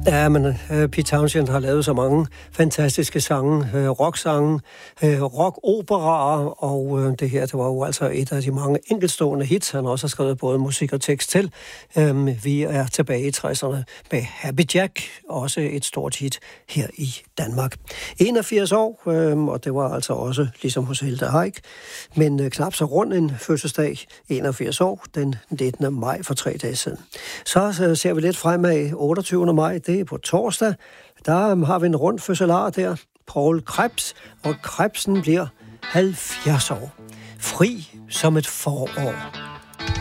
Ja, men Pete Townshend har lavet så mange fantastiske sange, rocksange, rockoperaer, og det her, det var jo altså et af de mange enkeltstående hits. Han også har skrevet både musik og tekst til. Vi er tilbage i 60'erne med Happy Jack, også et stort hit her i Danmark. 81 år, og det var altså også ligesom hos Hilde Heick, men knap så rund en fødselsdag, 81 år, den 19. maj for 3 dage siden. Så ser vi lidt fremad, 28. maj, det er på torsdag. Der har vi en rund fødselar der, Poul Krebs, og Krebsen bliver 70 år. Fri som et forår